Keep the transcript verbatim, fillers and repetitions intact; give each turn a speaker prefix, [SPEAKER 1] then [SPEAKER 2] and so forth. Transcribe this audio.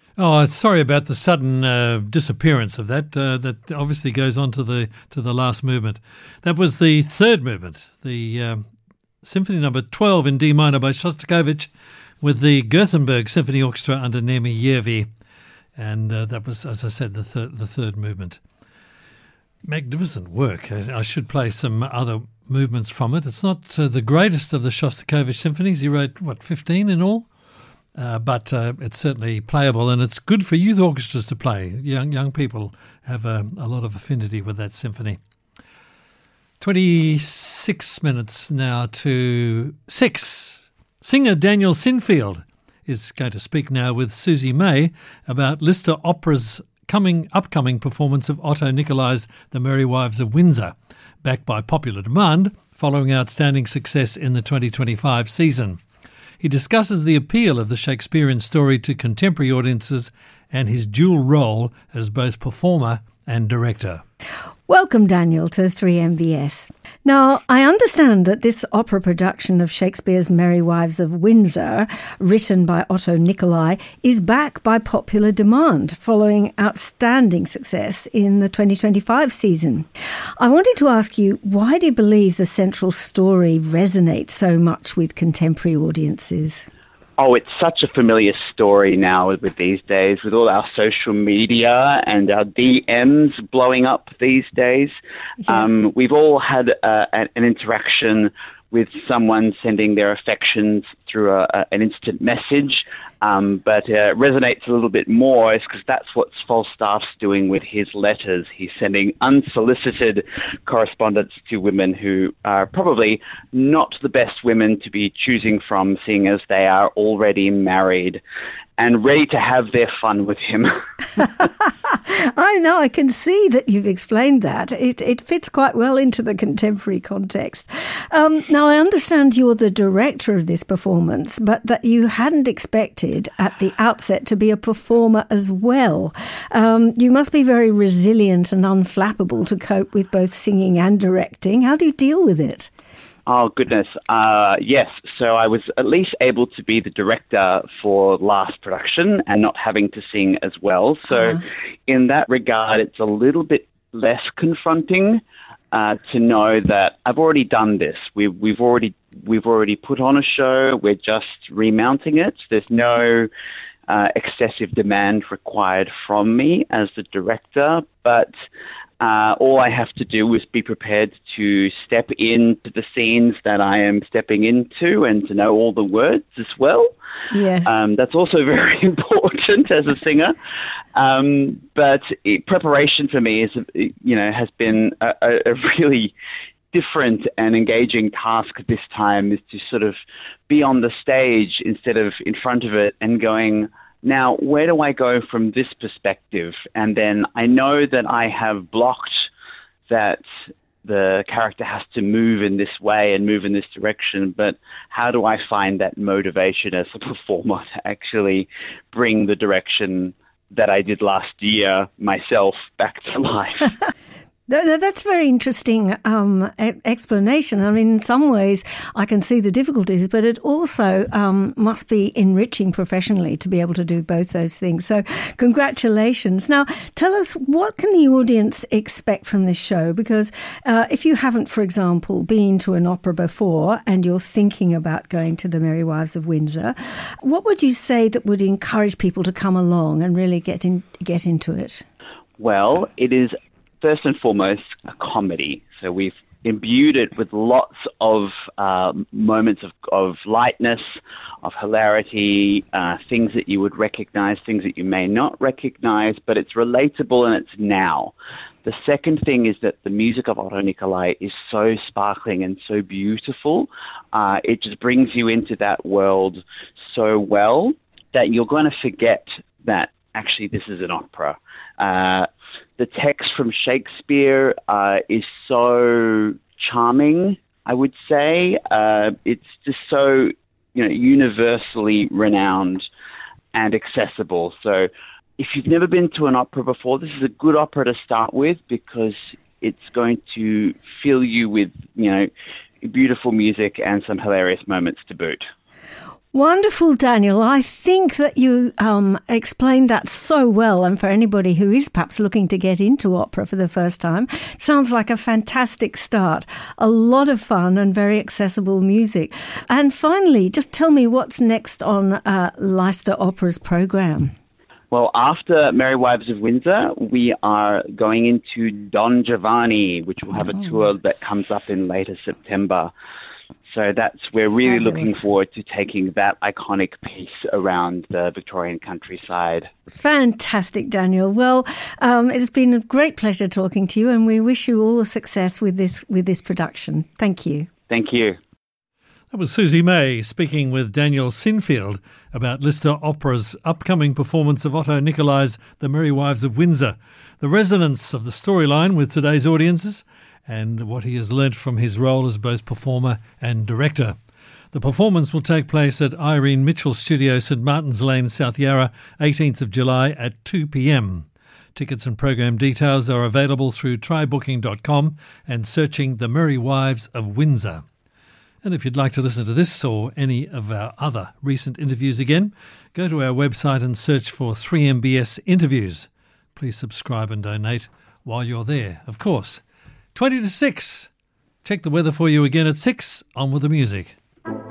[SPEAKER 1] Oh, sorry about the sudden uh, disappearance of that. Uh, that obviously goes on to the to the last movement. That was the third movement, the um, Symphony Number twelve in D minor by Shostakovich, with the Gothenburg Symphony Orchestra under Nemi Järvi, and uh, that was, as I said, the third the third movement. Magnificent work. I, I should play some other movements from it. It's not uh, the greatest of the Shostakovich symphonies. He wrote what fifteen in all. Uh, but uh, it's certainly playable, and it's good for youth orchestras to play. Young young people have a, a lot of affinity with that symphony. twenty-six minutes now to six. Singer Daniel Sinfield is going to speak now with Susie May about Lister Opera's coming upcoming performance of Otto Nicolai's The Merry Wives of Windsor, backed by popular demand following outstanding success in the twenty twenty-five season. He discusses the appeal of the Shakespearean story to contemporary audiences and his dual role as both performer and director.
[SPEAKER 2] Welcome, Daniel, to three M B S. Now, I understand that this opera production of Shakespeare's Merry Wives of Windsor, written by Otto Nicolai, is back by popular demand following outstanding success in the twenty twenty-five season. I wanted to ask you, why do you believe the central story resonates so much with contemporary audiences?
[SPEAKER 3] Oh, it's such a familiar story now with these days, with all our social media and our D Ms blowing up these days. Yeah. Um, we've all had uh, an interaction with someone sending their affections through a, a, an instant message, um, but uh, it resonates a little bit more is because that's what Falstaff's doing with his letters. He's sending unsolicited correspondence to women who are probably not the best women to be choosing from, seeing as they are already married and ready to have their fun with him.
[SPEAKER 2] I know, I can see that you've explained that. It it fits quite well into the contemporary context. Um, now, I understand you're the director of this performance, but that you hadn't expected at the outset to be a performer as well. Um, you must be very resilient and unflappable to cope with both singing and directing. How do you deal with it?
[SPEAKER 3] Oh, goodness. Uh, yes. So I was at least able to be the director for last production and not having to sing as well. So uh-huh. in that regard, it's a little bit less confronting uh, to know that I've already done this. We've, we've already we've already put on a show. We're just remounting it. There's no uh, excessive demand required from me as the director, but Uh, all I have to do is be prepared to step into the scenes that I am stepping into and to know all the words as well.
[SPEAKER 2] Yes.
[SPEAKER 3] Um, that's also very important as a singer. Um, but it, preparation for me is, you know, has been a, a really different and engaging task this time, is to sort of be on the stage instead of in front of it and going, now, where do I go from this perspective? And then I know that I have blocked that the character has to move in this way and move in this direction, but how do I find that motivation as a performer to actually bring the direction that I did last year myself back to life?
[SPEAKER 2] That's a very interesting um, explanation. I mean, in some ways, I can see the difficulties, but it also um, must be enriching professionally to be able to do both those things. So congratulations. Now, tell us, what can the audience expect from this show? Because uh, if you haven't, for example, been to an opera before and you're thinking about going to The Merry Wives of Windsor, what would you say that would encourage people to come along and really get in, get into it?
[SPEAKER 3] Well, it is first and foremost a comedy. So we've imbued it with lots of uh, moments of, of lightness, of hilarity, uh, things that you would recognize, things that you may not recognize, but it's relatable and it's now. The second thing is that the music of Otto Nicolai is so sparkling and so beautiful. Uh, it just brings you into that world so well that you're going to forget that actually this is an opera. Uh, The text from Shakespeare uh, is so charming, I would say. Uh, it's just so, you know, universally renowned and accessible. So if you've never been to an opera before, this is a good opera to start with because it's going to fill you with, you know, beautiful music and some hilarious moments to boot.
[SPEAKER 2] Wonderful, Daniel. I think that you um, explained that so well, and for anybody who is perhaps looking to get into opera for the first time, sounds like a fantastic start. A lot of fun and very accessible music. And finally, just tell me what's next on uh, Leicester Opera's programme.
[SPEAKER 3] Well, after Merry Wives of Windsor, we are going into Don Giovanni, which will have a tour that comes up in later September. So that's we're really
[SPEAKER 2] Fabulous.
[SPEAKER 3] looking forward to taking that iconic piece around the Victorian countryside.
[SPEAKER 2] Fantastic, Daniel. Well, um, it's been a great pleasure talking to you, and we wish you all the success with this with this production. Thank you.
[SPEAKER 3] Thank you.
[SPEAKER 1] That was Susie May speaking with Daniel Sinfield about Leicester Opera's upcoming performance of Otto Nicolai's The Merry Wives of Windsor, the resonance of the storyline with today's audiences, and what he has learnt from his role as both performer and director. The performance will take place at Irene Mitchell Studio, St Martin's Lane, South Yarra, eighteenth of July at two p.m. Tickets and program details are available through try booking dot com and searching The Merry Wives of Windsor. And if you'd like to listen to this or any of our other recent interviews again, go to our website and search for three M B S Interviews. Please subscribe and donate while you're there, of course. twenty to six. Check the weather for you again at six. On with the music.